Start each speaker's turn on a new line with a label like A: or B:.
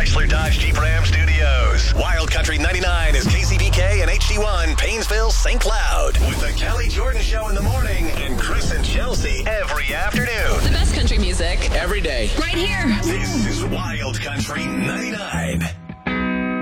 A: Chrysler Dodge Jeep Ram Studios. Wild Country 99 is KCBK and HD1, Paynesville, St. Cloud. With the Kelly Jordan Show in the morning and Chris and Chelsea every afternoon.
B: The best country music.
C: Every day.
B: Right here.
A: This is Wild Country 99.